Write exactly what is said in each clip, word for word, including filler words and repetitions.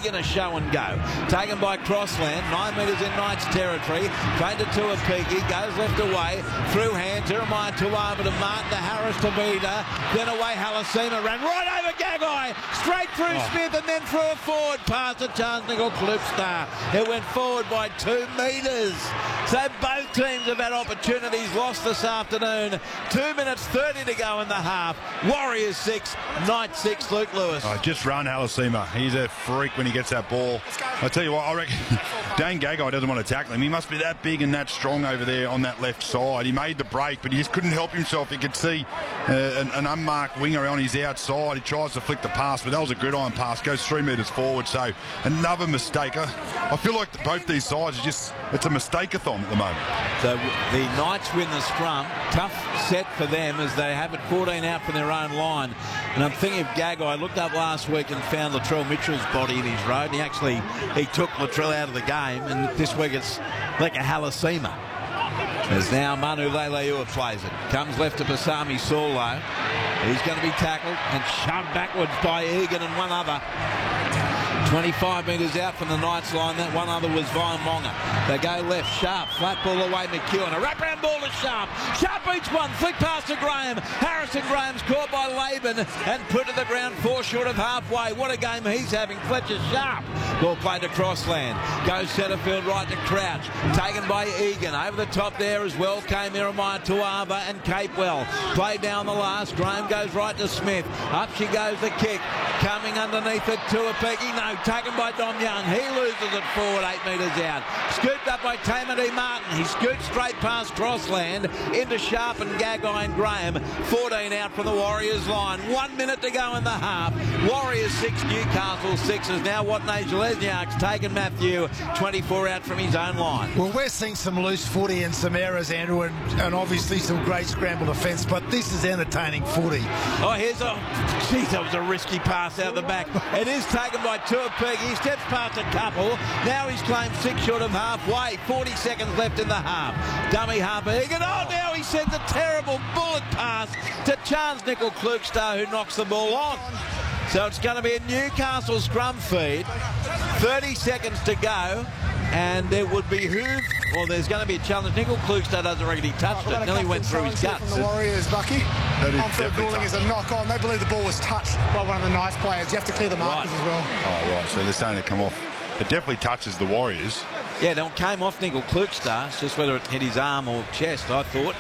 going to show and go. Taken by Crossland, nine metres in Knights territory. Played to Tuapiki, goes left away, through hands, Jeremiah Tuama to Martin, to Harris to Vida, then away Halasima, ran right over Gagai, straight through oh. Smith, and then through a forward pass to Charles Nickel Klupstar. It went forward by two metres. So both teams have had opportunities lost this afternoon. Two minutes thirty to go in the half. Warriors six, Knights six, Luke Lewis. Oh, just run Halasima. He's a freak when he gets that ball. I tell you what, I reckon Dane Gagai doesn't want to tackle him. He must be that big and that strong over there on that left side. He made the break, but he just couldn't help himself. He could see uh, an, an unmarked winger on his outside. He tries to flick the pass, but that was a gridiron pass. Goes three metres forward, so another mistake. I, I feel like both these sides are just, it's a mistake-a-thon at the moment. So the Knights win the scrum. Tough set for them as they have it fourteen out from their own line. And I'm thinking of Gagai. I looked up last week and found Latrell Mitchell's body in his road. And he actually, he took Latrell out of the game. And this week it's like a Halasima. As now Manu Leilua plays it. Comes left to Pasami Saulo. He's going to be tackled and shoved backwards by Egan and one other. twenty-five metres out from the Knights line. That one other was Vaimonga. They go left, Sharp, flat ball away, McEwen. A wraparound ball to Sharp. Sharp beats one, flick pass to Graham. Harrison Graham's caught by Laban and put to the ground four short of halfway. What a game he's having. Fletcher Sharp. Ball played to Crossland. Goes centrefield right to Crouch. Taken by Egan. Over the top there as well came Jeremiah Tuava and Capewell. Played down the last. Graham goes right to Smith. Up she goes the kick. Coming underneath it to Tuapiki. No, taken by Dom Young. He loses it forward eight metres out. Scooped up by Tamati Martin. He scoots straight past Crossland into Sharp and Gagai and Graham. fourteen out from the Warriors line. One minute to go in the half. Warriors six, Newcastle six. Is now Watney Lesniak's taken Matthew. twenty-four out from his own line. Well, we're seeing some loose footy and some errors, Andrew, and, and obviously some great scramble defence, but this is entertaining footy. Oh, here's a... Geez, that was a risky pass out the back. It is taken by Tuapiki. He steps past a couple. Now he's claimed six short of halfway. forty seconds left in the half. Dummy half Egan. Oh, now he sends a terrible bullet pass to Charles Nickel Klukestar, who knocks the ball on. So it's going to be a Newcastle scrum feed. thirty seconds to go. And it would behoove, well, there's going to be a challenge. Nickel Klukestar doesn't reckon he touched it. Nearly went through his guts. From the Warriors, Bucky. On-field ruling is a knock-on. They believe the ball was touched by one of the Knights players. You have to clear the markers right. as well. Oh, right. So they're saying it come off. It definitely touches the Warriors. Yeah, it came off Nickel Klukestar. It's just whether it hit his arm or chest, I thought.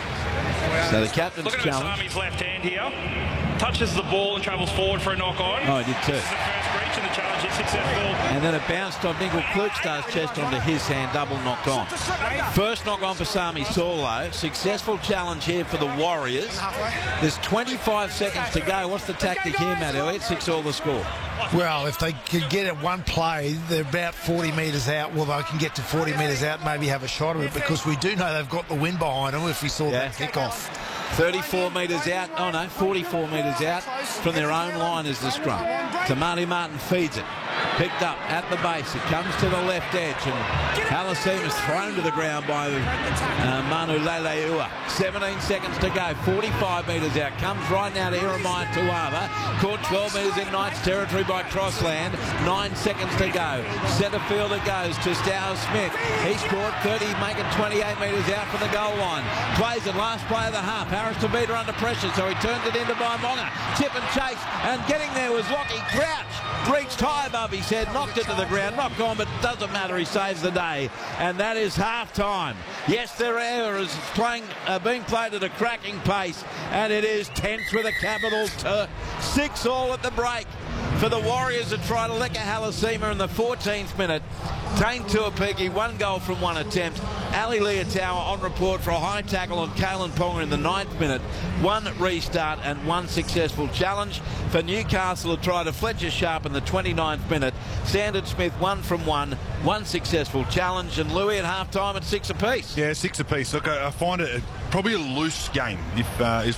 So the captain's Look at challenge. Masami's left hand here. Touches the ball and travels forward for a knock-on. Oh, he did too. This is the first breach and the challenge is successful. And then it bounced off Nickel Klukestar's chest onto his hand, double knock on. First knock on for Sami Saulo. Successful challenge here for the Warriors. There's twenty-five seconds to go. What's the tactic here, Matt Elliott? Six all the score. Well, if they could get it one play, they're about forty metres out. Well, they can get to forty metres out and maybe have a shot at it, because we do know they've got the wind behind them if we saw Yeah. that kick-off. thirty-four metres out, oh no, forty-four metres out from their own line is the scrum. Tamati Martin feeds it. Picked up at the base. It comes to the left edge, and Halasima is thrown to the ground by uh, Manu Leilua. seventeen seconds to go. forty-five metres out. Comes right now to Jeremiah Tuava. Caught twelve metres in Knights territory by Crossland. Nine seconds to go. Centre fielder goes to Stow Smith. He scored thirty, making twenty-eight metres out from the goal line. Plays it, last play of the half. Harris to beat her under pressure, so he turns it into Vaimonga. Chip and chase, and getting there was Lockie Crouch. Reached high above his head, knocked it to the ground, knocked on, but doesn't matter, he saves the day. And that is half-time. Yes, there are errors playing, uh, being played at a cracking pace, and it is tense with a capital T. Six all at the break for the Warriors to try to lick a Halasima in the fourteenth minute. Tane Tuapiki, one goal from one attempt. Ali Leotawa on report for a high tackle on Kalen Ponga in the ninth minute. One restart and one successful challenge for Newcastle to try to Fletcher Sharp in the twenty-ninth minute. Sandon Smith, one from one, one successful challenge, and Louis at half-time at six apiece. Yeah, six apiece. Look, I, I find it probably a loose game. If, uh, if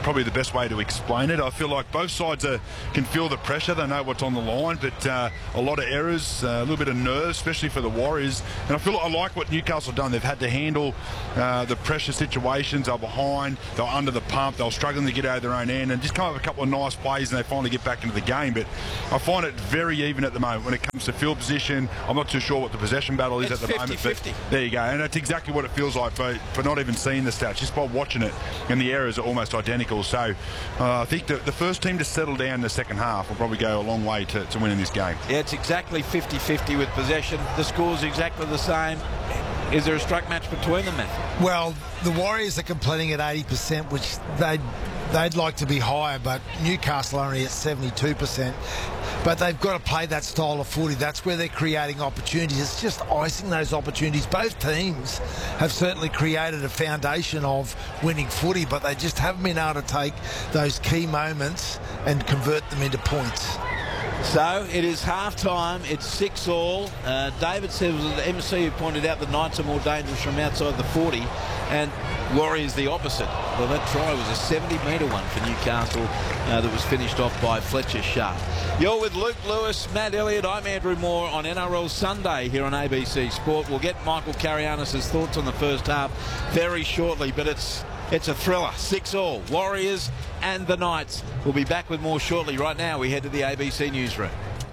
probably the best way to explain it. I feel like both sides are, can feel the pressure. They know what's on the line, but uh, a lot of errors, uh, a little bit of nerves, especially for the Warriors. And I feel like I like what Newcastle have done. They've had to handle uh, the pressure situations. They're behind, they're under the pump, they're struggling to get out of their own end, and just come up with a couple of nice plays, and they finally get back into the game. But I find it very even at the moment when it comes to field position. I'm not too sure what the possession battle is it's at the fifty, moment, fifty. but there you go. And that's exactly what it feels like for, for not even seeing the stats, just by watching it, and the errors are almost identical. So uh, I think the, the first team to settle down in the second half will probably go a long way to, to winning this game. Yeah, it's exactly fifty fifty with possession. The score's exactly the same. Is there a strike match between them, Matthew? Well, the Warriors are completing at eighty percent, which they'd, they'd like to be higher, but Newcastle are only at seventy-two percent. But they've got to play that style of footy. That's where they're creating opportunities. It's just icing those opportunities. Both teams have certainly created a foundation of winning footy, but they just haven't been able to take those key moments and convert them into points. So it is half time. It's six all. Uh, David said it was the M C who pointed out the Knights are more dangerous from outside the forty, and Warriors the opposite. Well, that try was a seventy metre one for Newcastle uh, that was finished off by Fletcher Sharp. You're with Luke Lewis, Matt Elliott. I'm Andrew Moore on N R L Sunday here on A B C Sport. We'll get Michael Carianis' thoughts on the first half very shortly, but it's it's a thriller. Six all. Warriors and the Knights. We'll be back with more shortly. Right now, we head to the A B C newsroom.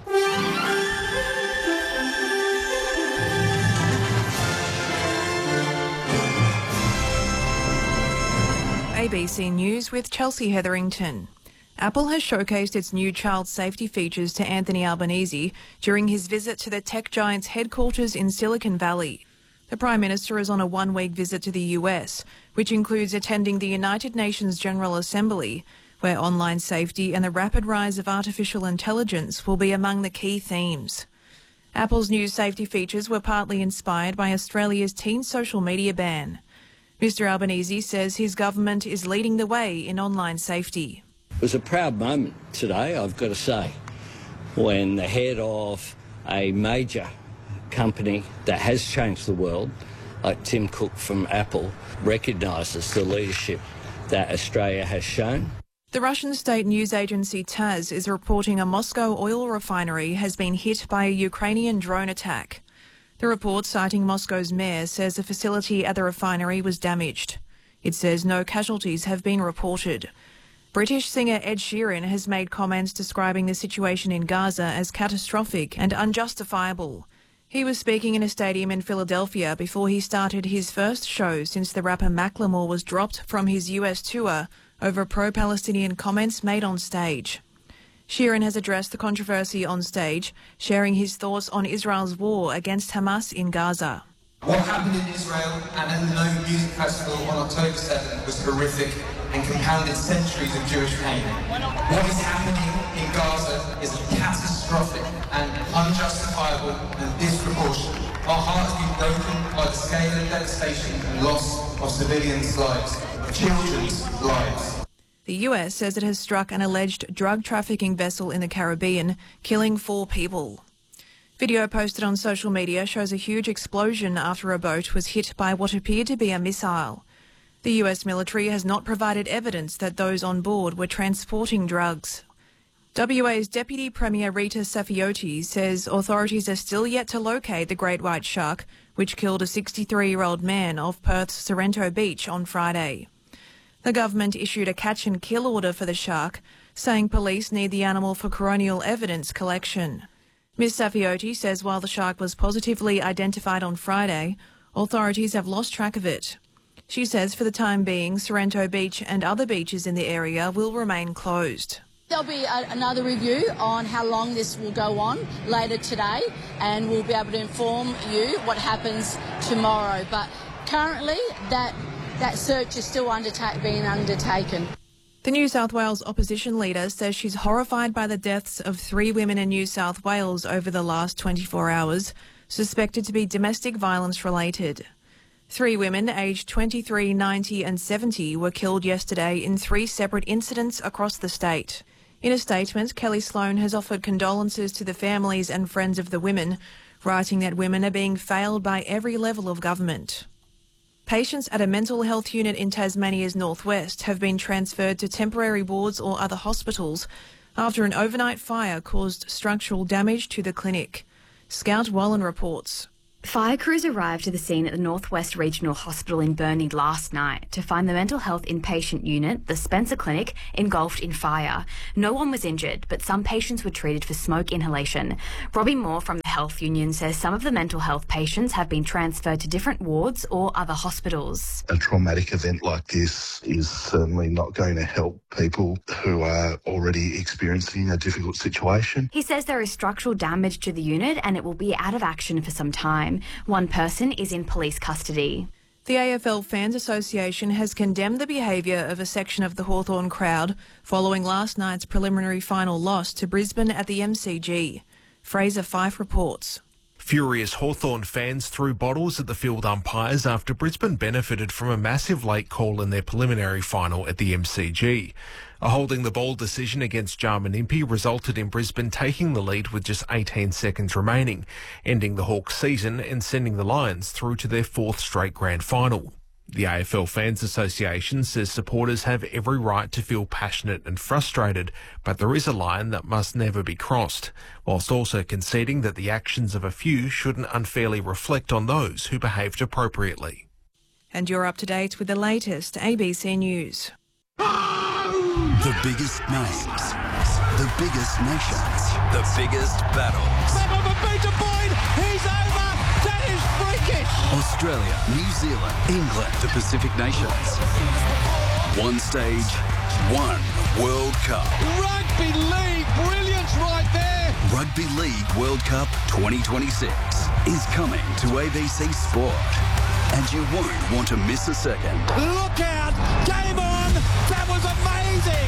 A B C News with Chelsea Hetherington. Apple has showcased its new child safety features to Anthony Albanese during his visit to the tech giant's headquarters in Silicon Valley. The Prime Minister is on a one-week visit to the U S, which includes attending the United Nations General Assembly, where online safety and the rapid rise of artificial intelligence will be among the key themes. Apple's new safety features were partly inspired by Australia's teen social media ban. Mister Albanese says his government is leading the way in online safety. It was a proud moment today, I've got to say, when the head of a major company that has changed the world, like Tim Cook from Apple, recognises the leadership that Australia has shown. The Russian state news agency TASS is reporting a Moscow oil refinery has been hit by a Ukrainian drone attack. The report, citing Moscow's mayor, says the facility at the refinery was damaged. It says no casualties have been reported. British singer Ed Sheeran has made comments describing the situation in Gaza as catastrophic and unjustifiable. He was speaking in a stadium in Philadelphia before he started his first show since the rapper Macklemore was dropped from his U S tour over pro-Palestinian comments made on stage. Sheeran has addressed the controversy on stage, sharing his thoughts on Israel's war against Hamas in Gaza. What happened in Israel and at the Nome Music Festival on October seventh was horrific and compounded centuries of Jewish pain. What is happening in Gaza is catastrophic and unjustifiable and disproportionate. Our hearts have been broken by the scale of devastation and loss of civilians' lives, of children's lives. The U S says it has struck an alleged drug trafficking vessel in the Caribbean, killing four people. Video posted on social media shows a huge explosion after a boat was hit by what appeared to be a missile. The U S military has not provided evidence that those on board were transporting drugs. W A's Deputy Premier Rita Saffioti says authorities are still yet to locate the great white shark, which killed a sixty-three-year-old man off Perth's Sorrento Beach on Friday. The government issued a catch and kill order for the shark, saying police need the animal for coronial evidence collection. Miz Saffioti says while the shark was positively identified on Friday, authorities have lost track of it. She says for the time being, Sorrento Beach and other beaches in the area will remain closed. There'll be a, another review on how long this will go on later today, and we'll be able to inform you what happens tomorrow. But currently, that that search is still undertake, being undertaken. The New South Wales opposition leader says she's horrified by the deaths of three women in New South Wales over the last twenty-four hours, suspected to be domestic violence related. Three women aged twenty-three, ninety and seventy were killed yesterday in three separate incidents across the state. In a statement, Kelly Sloan has offered condolences to the families and friends of the women, writing that women are being failed by every level of government. Patients at a mental health unit in Tasmania's northwest have been transferred to temporary wards or other hospitals after an overnight fire caused structural damage to the clinic. Scout Wallen reports. Fire crews arrived to the scene at the Northwest Regional Hospital in Burnie last night to find the mental health inpatient unit, the Spencer Clinic, engulfed in fire. No one was injured, but some patients were treated for smoke inhalation. Robbie Moore from the health union says some of the mental health patients have been transferred to different wards or other hospitals. A traumatic event like this is certainly not going to help people who are already experiencing a difficult situation. He says there is structural damage to the unit and it will be out of action for some time. One person is in police custody. The A F L Fans Association has condemned the behaviour of a section of the Hawthorn crowd following last night's preliminary final loss to Brisbane at the M C G. Fraser Fife reports. Furious Hawthorn fans threw bottles at the field umpires after Brisbane benefited from a massive late call in their preliminary final at the M C G. A holding the ball decision against Jarman Impey resulted in Brisbane taking the lead with just eighteen seconds remaining, ending the Hawks' season and sending the Lions through to their fourth straight grand final. The A F L Fans Association says supporters have every right to feel passionate and frustrated, but there is a line that must never be crossed, whilst also conceding that the actions of a few shouldn't unfairly reflect on those who behaved appropriately. And you're up to date with the latest A B C News. The biggest names, the biggest nations, the biggest battles. He's over. That is freakish. Australia, New Zealand, England, the Pacific nations. One stage, one World Cup. Rugby League, brilliance right there. Rugby League World Cup twenty twenty-six is coming to A B C Sport. And you won't want to miss a second. Look out! Game on! That was amazing!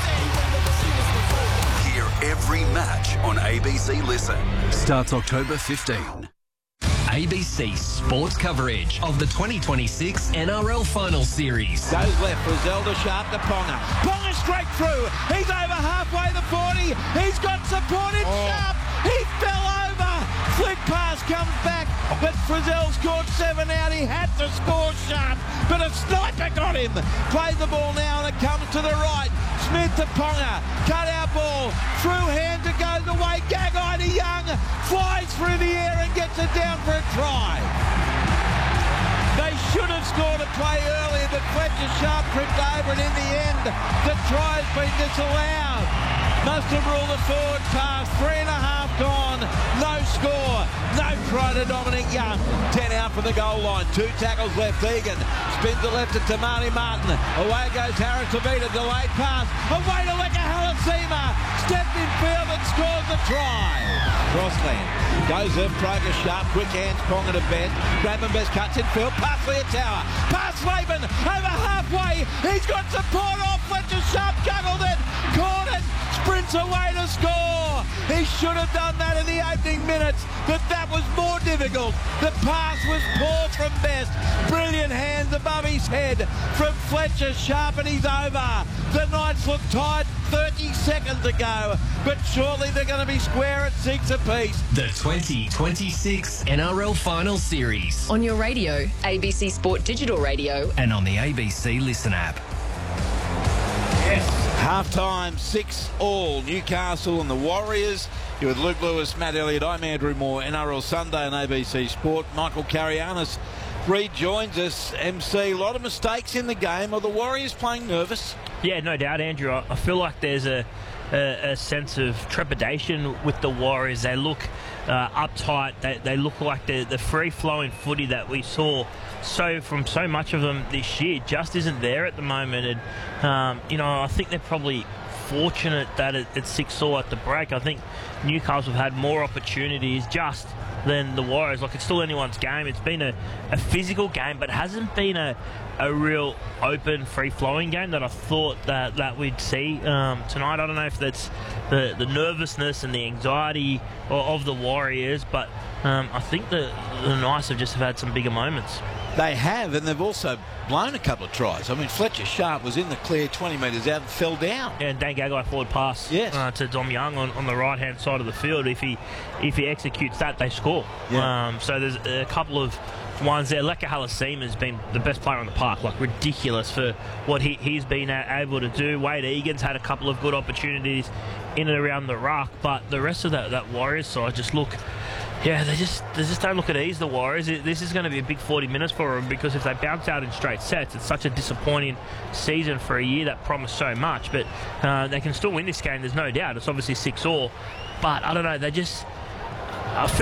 Hear every match on A B C Listen. Starts October fifteenth. A B C Sports coverage of the twenty twenty-six N R L Final Series. Goes left, Zelda Sharp to Ponga. Ponga straight through. He's over halfway the forty. He's got support in oh. Sharp. He fell over. Flick pass comes back, but Frizzell scored seven out. He had to score Sharp, but a sniper got him. Play the ball now, and it comes to the right. Smith to Ponga. Cut out ball. Through hand to goes away. Gagai to Young. Flies through the air and gets it down for a try. They should have scored a play earlier, but Fletcher Sharp tripped over, and in the end, the try has been disallowed. Must have ruled a forward pass. Three and a half gone. No score. No try to Dominic Young. Ten out from the goal line. Two tackles left. Egan spins the left to Tamani Martin. Away goes Harris Tavita. Delayed pass. Away to Leka Halasima. Stepped in field and scores the try. Crossland. Goes up. Kroger Sharp. Quick hands. Ponga to Ben. Grabenbest cuts in field. Pass Leotower. Pass Laban. Over halfway. He's got support off. Fletcher Sharp juggled it. Caught it. Sprints away to score. He should have done that in the opening minutes, but that was more difficult. The pass was poor from Best. Brilliant hands above his head from Fletcher Sharp, and he's over. The Knights look tied thirty seconds ago, but surely they're going to be square at six apiece. The twenty twenty-six N R L Final Series. On your radio, A B C Sport Digital Radio, and on the A B C Listen app. Yes. Half-time, six all. Newcastle and the Warriors. You're with Luke Lewis, Matt Elliott. I'm Andrew Moore. N R L Sunday on A B C Sport. Michael Carianis rejoins us. M C, a lot of mistakes in the game. Are the Warriors playing nervous? Yeah, no doubt, Andrew. I feel like there's a, a, a sense of trepidation with the Warriors. They look uh, uptight. They, they look like the, the free-flowing footy that we saw so from so much of them this year just isn't there at the moment. And, um, you know, I think they're probably fortunate that it, it's six all at the break. I think Newcastle have had more opportunities just than the Warriors. Like, it's still anyone's game. It's been a, a physical game, but hasn't been a, a real open, free-flowing game that I thought that, that we'd see um, tonight. I don't know if that's the, the nervousness and the anxiety of, of the Warriors, but um, I think the, the Knights have just had some bigger moments. They have, and they've also blown a couple of tries. I mean, Fletcher Sharp was in the clear twenty metres out and fell down. Yeah, and Dan Gagai forward pass yes. uh, to Dom Young on, on the right-hand side of the field. If he if he executes that, they score. Yeah. Um, so there's a couple of ones there. Leka Halasima has been the best player on the park, like ridiculous for what he, he's been able to do. Wade Egan's had a couple of good opportunities in and around the ruck, but the rest of that, that Warriors side just look, yeah, they just they just don't look at ease, the Warriors. This is going to be a big forty minutes for them, because if they bounce out in straight sets, it's such a disappointing season for a year that promised so much. But uh, they can still win this game, there's no doubt. It's obviously six all, but I don't know, they just... I feel